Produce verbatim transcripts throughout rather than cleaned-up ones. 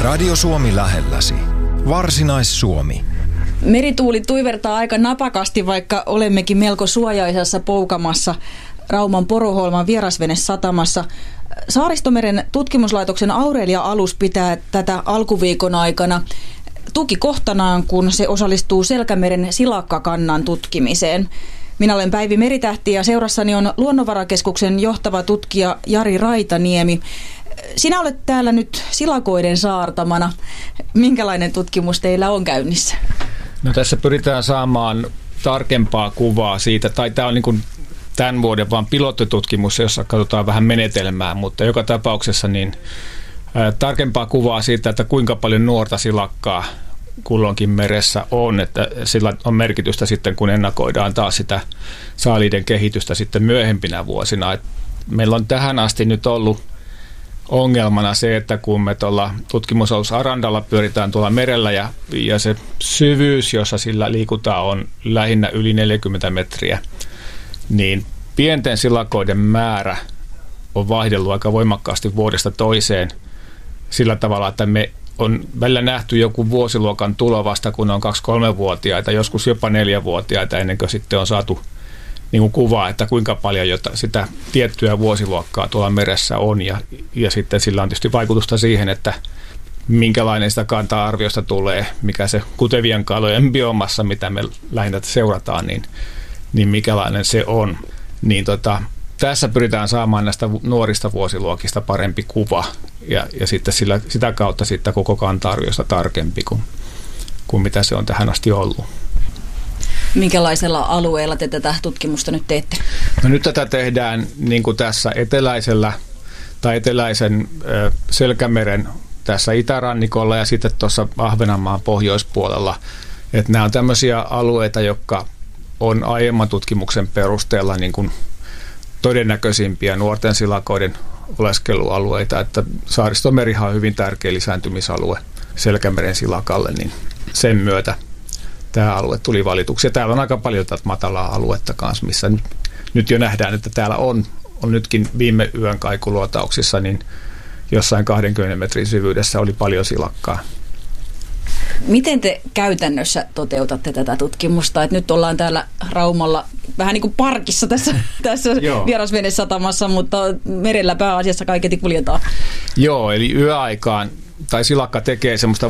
Radio Suomi lähelläsi. Varsinais-Suomi. Merituuli tuivertaa aika napakasti, vaikka olemmekin melko suojaisessa poukamassa Rauman Poroholman vierasvenesatamassa. Saaristomeren tutkimuslaitoksen Aurelia-alus pitää tätä alkuviikon aikana tukikohtanaan, kun se osallistuu Selkämeren silakkakannan tutkimiseen. Minä olen Päivi Meritähti ja seurassani on Luonnonvarakeskuksen johtava tutkija Jari Raitaniemi. Sinä olet täällä nyt silakoiden saartamana. Minkälainen tutkimus teillä on käynnissä? No, tässä pyritään saamaan tarkempaa kuvaa siitä, tai tämä on niin kuin tämän vuoden vaan pilottitutkimus, jossa katsotaan vähän menetelmää, mutta joka tapauksessa niin ää, tarkempaa kuvaa siitä, että kuinka paljon nuorta silakkaa kulloinkin meressä on, että sillä on merkitystä sitten, kun ennakoidaan taas sitä saaliiden kehitystä sitten myöhempinä vuosina. Et meillä on tähän asti nyt ollut ongelmana se, että kun me tuolla tutkimusalus Arandalla pyöritään tuolla merellä ja, ja se syvyys, jossa sillä liikutaan, on lähinnä yli neljäkymmentä metriä, niin pienten silakoiden määrä on vaihdellut aika voimakkaasti vuodesta toiseen sillä tavalla, että me on välillä nähty joku vuosiluokan tulo vasta, kun on kaksi-kolmevuotiaita, joskus jopa neljävuotiaita, ennen kuin sitten on saatu niin kuin kuvaa, että kuinka paljon jota, sitä tiettyä vuosiluokkaa tuolla meressä on. Ja, ja sitten sillä on tietysti vaikutusta siihen, että minkälainen sitä kanta-arviosta tulee, mikä se kutevien kalojen biomassa, mitä me lähinnä seurataan, niin, niin mikälainen se on. Niin tota, tässä pyritään saamaan näistä nuorista vuosiluokista parempi kuva ja, ja sitten sillä, sitä kautta sitten koko kanta-arviosta tarkempi kuin, kuin mitä se on tähän asti ollut. Minkälaisella alueella te tätä tutkimusta nyt teette? No, nyt tätä tehdään niin kuin tässä eteläisellä tai eteläisen ö, Selkämeren tässä itärannikolla ja sitten tuossa Ahvenanmaan pohjoispuolella. Että nämä on tämmöisiä alueita, jotka on aiemman tutkimuksen perusteella niin kuin todennäköisimpiä nuorten silakoiden oleskelualueita, että Saaristomerihan on hyvin tärkeä lisääntymisalue Selkämeren silakalle, niin sen myötä tämä alue tuli valituksi. Ja täällä on aika paljon tätä matalaa aluetta kanssa, missä nyt, nyt jo nähdään, että täällä on, on nytkin viime yön kaikuluotauksissa, niin jossain kahdenkymmenen metrin syvyydessä oli paljon silakkaa. Miten te käytännössä toteutatte tätä tutkimusta? Et nyt ollaan täällä Raumalla vähän niin kuin parkissa tässä, tässä vierasvenesatamassa, mutta merellä pääasiassa kaiketi kuljetaan. Joo, eli yöaikaan tai silakka tekee semmoista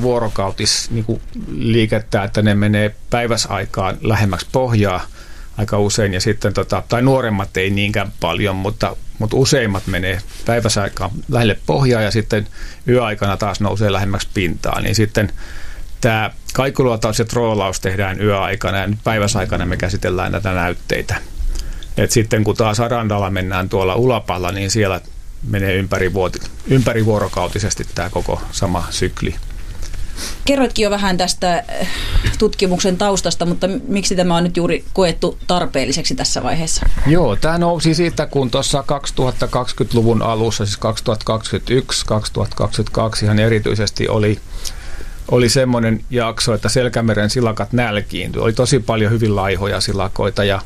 vuorokautisliikettä, että ne menee päiväsaikaan lähemmäksi pohjaa aika usein, ja sitten tota, tai nuoremmat ei niinkään paljon, mutta, mutta useimmat menee päiväsaikaan lähelle pohjaa ja sitten yöaikana taas nousee lähemmäksi pintaa, niin sitten tämä kaikuluotaus ja troolaus tehdään yöaikana ja nyt päiväsaikana me käsitellään näitä näytteitä. Et sitten kun taas Arandalla mennään tuolla Ulapalla, niin siellä menee ympärivuorokautisesti tämä koko sama sykli. Kerroitkin jo vähän tästä tutkimuksen taustasta, mutta miksi tämä on nyt juuri koettu tarpeelliseksi tässä vaiheessa? Joo, tämä nousi siitä, kun tuossa kaksituhattakaksikymmentäluvun alussa, siis kaksituhattakaksikymmentäyksi kaksituhattakaksikymmentäkaksi ihan erityisesti oli, oli semmoinen jakso, että Selkämeren silakat nälkiintyi. Oli tosi paljon hyvin laihoja silakoita ja,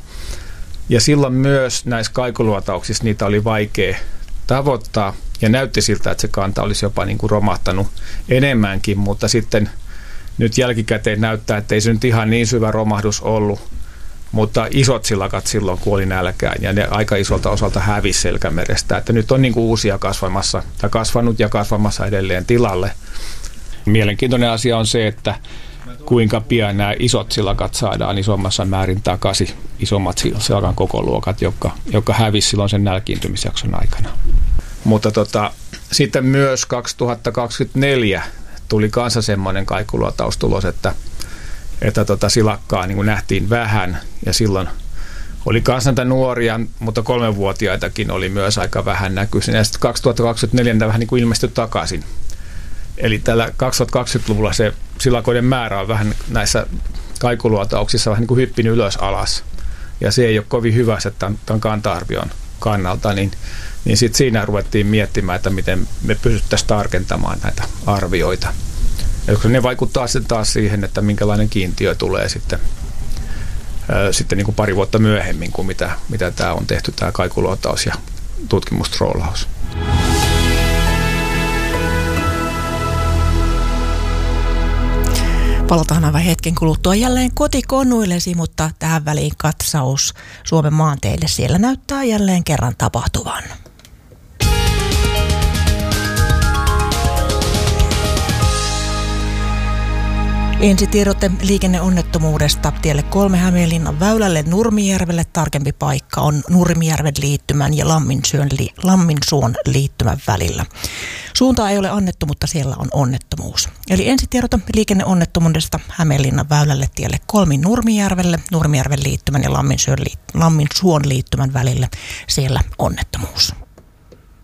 ja silloin myös näissä kaikuluotauksissa niitä oli vaikea tavoittaa ja näytti siltä, että se kanta olisi jopa niin kuin romahtanut enemmänkin, mutta sitten nyt jälkikäteen näyttää, että ei se nyt ihan niin syvä romahdus ollut, mutta isot silakat silloin kuoli nälkään ja ne aika isolta osalta hävisi Selkämerestä, että nyt on niin kuin uusia kasvamassa tai kasvanut ja kasvamassa edelleen tilalle. Mielenkiintoinen asia on se, että kuinka pian nämä isot silakat saadaan isommassa määrin takaisin, isommat silakan kokoluokat, jotka, jotka hävisi silloin sen nälkiintymisjakson aikana. Mutta tota, sitten myös kaksituhattakaksikymmentäneljä tuli kanssa semmoinen kaikuluotaustulos, että, että tota silakkaa niin kuin nähtiin vähän ja silloin oli kanssa näitä nuoria, mutta kolmevuotiaitakin oli myös aika vähän näköisiä. Ja sitten kaksituhattakaksikymmentäneljä ne vähän niin kuin ilmestyi takaisin. Eli tällä kaksituhattakaksikymmentäluvulla se silakoiden määrä on vähän näissä kaikuluotauksissa vähän niin kuin hyppinyt ylös alas. Ja se ei ole kovin hyvä se tämän kanta-arvion kannalta, niin, niin sitten siinä ruvettiin miettimään, että miten me pystyttäisiin tarkentamaan näitä arvioita. Ja ne vaikuttaa sitten taas siihen, että minkälainen kiintiö tulee sitten, ää, sitten niin kuin pari vuotta myöhemmin kuin mitä, mitä tämä on tehty, tämä kaikuluotaus ja tutkimustroolaus. Palataan aivan hetken kuluttua jälleen kotikonnuillesi, mutta tähän väliin katsaus Suomen maanteille. Siellä näyttää jälleen kerran tapahtuvan. Ensitiedote liikenneonnettomuudesta tielle kolme Hämeenlinnan väylälle Nurmijärvelle. Tarkempi paikka on Nurmijärven liittymän ja Lamminsuon, li, Lamminsuon liittymän välillä. Suuntaa ei ole annettu, mutta siellä on onnettomuus. Eli ensitiedote liikenneonnettomuudesta Hämeenlinnan väylälle tielle kolme Nurmijärvelle, Nurmijärven liittymän ja Lamminsuon, Lamminsuon liittymän välillä. Siellä onnettomuus.